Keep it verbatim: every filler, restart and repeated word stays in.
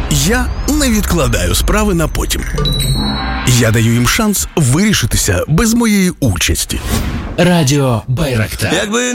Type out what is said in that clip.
Я не відкладаю справи на потім. Я даю їм шанс вирішитися без моєї участі. Радіо Байрактар. Якби